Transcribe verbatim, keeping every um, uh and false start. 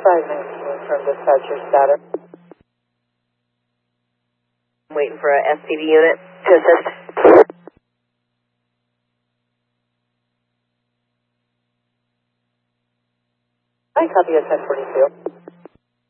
five nineteen from dispatcher status. Waiting for a S P D unit to assist. I copy at ten forty-two.